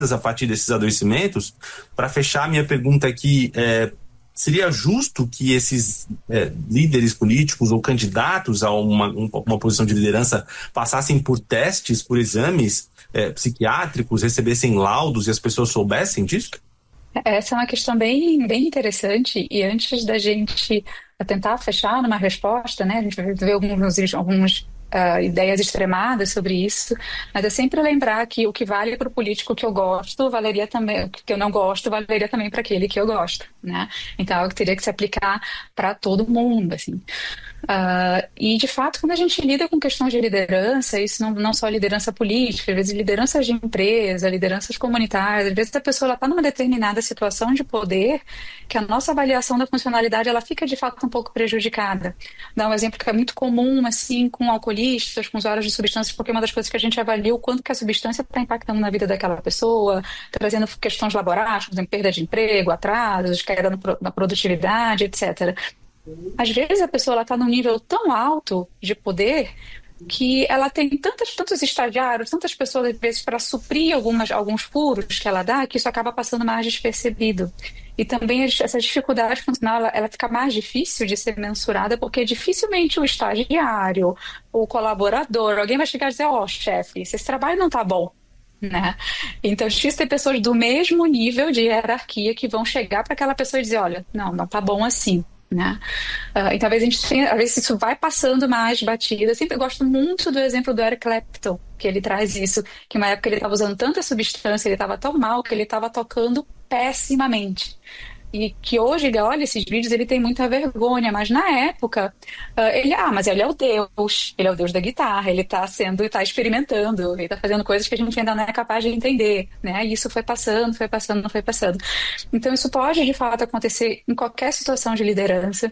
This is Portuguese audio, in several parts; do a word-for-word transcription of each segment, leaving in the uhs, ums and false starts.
a partir desses adoecimentos. Para fechar minha pergunta aqui, é, seria justo que esses é, líderes políticos ou candidatos a uma, uma posição de liderança passassem por testes, por exames é, psiquiátricos, recebessem laudos e as pessoas soubessem disso? Essa é uma questão bem, bem interessante, e antes da gente tentar fechar numa resposta, né, a gente vai ver alguns, alguns uh, ideias extremadas sobre isso, mas é sempre lembrar que o que vale para o político que eu gosto, valeria também, o que eu não gosto, valeria também para aquele que eu gosto, né? Então, é algo que teria que se aplicar para todo mundo, assim. Uh, e, de fato, quando a gente lida com questões de liderança, isso não, não só liderança política, às vezes lideranças de empresa, lideranças comunitárias, às vezes a pessoa está numa determinada situação de poder que a nossa avaliação da funcionalidade ela fica, de fato, um pouco prejudicada. Dá um exemplo que é muito comum, assim, com alcoolistas, com usuários de substâncias, porque uma das coisas que a gente avalia é o quanto que a substância está impactando na vida daquela pessoa, trazendo questões laborais, por exemplo, perda de emprego, atrasos, queda no, na produtividade, etcétera. Às vezes a pessoa está num nível tão alto de poder que ela tem tantos, tantos estagiários, tantas pessoas, às vezes, para suprir algumas, alguns furos que ela dá, que isso acaba passando mais despercebido. E também essa dificuldade funcional, ela, ela fica mais difícil de ser mensurada, porque dificilmente o estagiário, o colaborador, alguém vai chegar e dizer, ó, oh, chefe, esse trabalho não está bom. Né? Então é difícil ter pessoas do mesmo nível de hierarquia que vão chegar para aquela pessoa e dizer, olha, não, não está bom assim. Né? Uh, então, às vezes, a gente tem, às vezes isso vai passando mais batida. Eu sempre gosto muito do exemplo do Eric Clapton, que ele traz isso, que uma época ele estava usando tanta substância, ele estava tão mal que ele estava tocando pessimamente. E que hoje ele olha esses vídeos, ele tem muita vergonha, mas na época, uh, ele, ah, mas ele é o Deus, ele é o Deus da guitarra, ele está sendo, está experimentando, ele está fazendo coisas que a gente ainda não é capaz de entender, né? E isso foi passando, foi passando, foi passando. Então isso pode, de fato, acontecer em qualquer situação de liderança.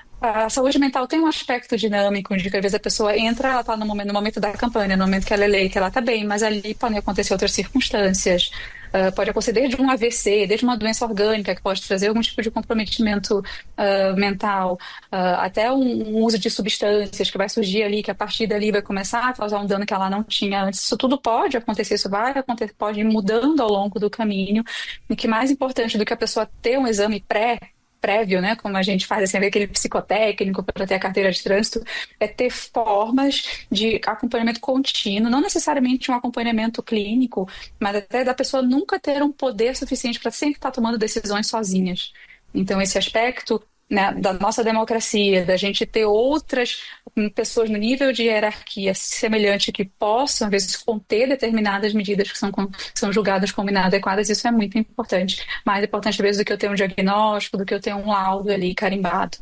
A saúde mental tem um aspecto dinâmico, de que às vezes a pessoa entra, ela está no momento, no momento da campanha, no momento que ela é eleita, ela está bem, mas ali podem acontecer outras circunstâncias. Uh, pode acontecer desde um A V C, desde uma doença orgânica que pode trazer algum tipo de comprometimento uh, mental, uh, até um, um uso de substâncias que vai surgir ali, que a partir dali vai começar a causar um dano que ela não tinha antes. Isso tudo pode acontecer, isso vai acontecer, pode ir mudando ao longo do caminho. E que mais importante do que a pessoa ter um exame pré prévio, né, como a gente faz, assim, aquele psicotécnico para ter a carteira de trânsito, é ter formas de acompanhamento contínuo, não necessariamente um acompanhamento clínico, mas até da pessoa nunca ter um poder suficiente para sempre estar tomando decisões sozinhas. Então, esse aspecto, né, da nossa democracia, da gente ter outras pessoas no nível de hierarquia semelhante que possam, às vezes, conter determinadas medidas que são, que são julgadas como inadequadas, isso é muito importante. Mais importante, às vezes, do que eu ter um diagnóstico, do que eu ter um laudo ali carimbado.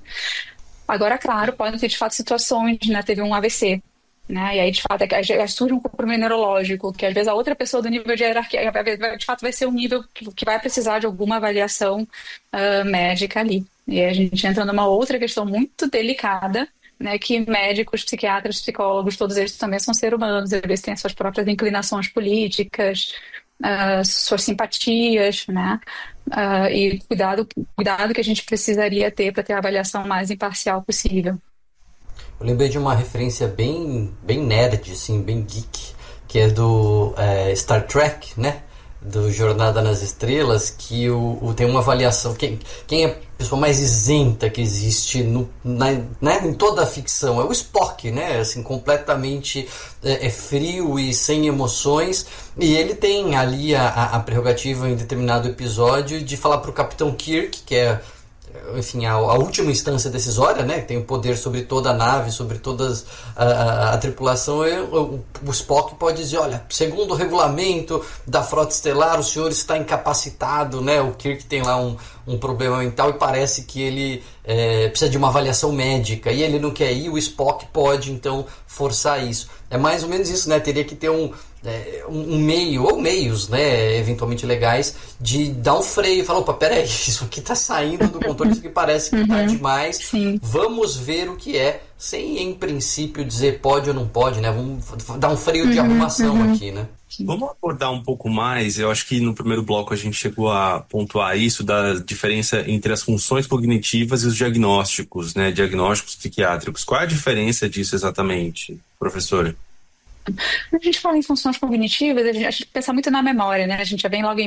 Agora, claro, podem ter, de fato, situações, né, teve um A V C, né, e aí, de fato, surge um comprometimento neurológico, que às vezes a outra pessoa do nível de hierarquia, de fato, vai ser um nível que, que vai precisar de alguma avaliação uh, médica ali. E aí a gente entra numa outra questão muito delicada, né, que médicos, psiquiatras, psicólogos, todos eles também são seres humanos, eles têm as suas próprias inclinações políticas, uh, suas simpatias, né, uh, e cuidado, cuidado que a gente precisaria ter para ter a avaliação mais imparcial possível. Eu lembrei de uma referência bem, bem nerd, assim, bem geek, que é do é, Star Trek, né? Do Jornada nas Estrelas, que o, o, tem uma avaliação. Quem, quem é a pessoa mais isenta que existe no, na, né, em toda a ficção? É o Spock, né? Assim, completamente é, é frio e sem emoções. E ele tem ali a, a prerrogativa em determinado episódio de falar para o Capitão Kirk, que é, enfim, a, a última instância decisória, né, que tem o poder sobre toda a nave, sobre toda a, a, a tripulação. E, o, o Spock pode dizer, olha, segundo o regulamento da Frota Estelar, o senhor está incapacitado, né? O Kirk tem lá um, um problema mental e parece que ele é, precisa de uma avaliação médica e ele não quer ir, o Spock pode, então, forçar isso. É mais ou menos isso, né? Teria que ter um, é, um meio, ou meios, né, eventualmente legais, de dar um freio e falar, opa, peraí, isso aqui tá saindo do controle, isso aqui parece que uhum, tá demais, sim. Vamos ver o que é, sem em princípio dizer pode ou não pode, né? Vamos dar um freio uhum, de arrumação uhum. aqui, né? Vamos abordar um pouco mais, eu acho que no primeiro bloco a gente chegou a pontuar isso, da diferença entre as funções cognitivas e os diagnósticos, né, diagnósticos psiquiátricos. Qual é a diferença disso exatamente, professora? Quando a gente fala em funções cognitivas, a gente, a gente pensa muito na memória, né? A gente já vem logo em